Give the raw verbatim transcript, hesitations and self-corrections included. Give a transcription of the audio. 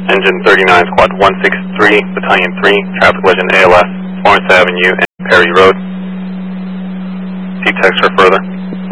Engine thirty-nine, Squad one sixty-three, Battalion three, Traffic Legend A L S, Florence Avenue and Perry Road. See text for further.